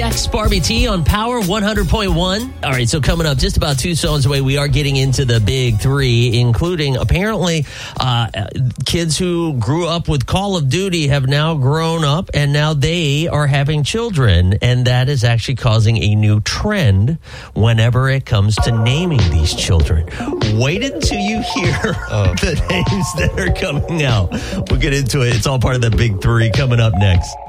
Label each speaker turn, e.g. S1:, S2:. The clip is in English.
S1: Next, Barbie T on Power 100.1. All right, so coming up just about 2 songs away, we are getting into the big 3, including apparently kids who grew up with Call of Duty have now grown up and now they are having children. And that is actually causing a new trend whenever it comes to naming these children. Wait until you hear the names that are coming out. We'll get into it. It's all part of the big 3 coming up next.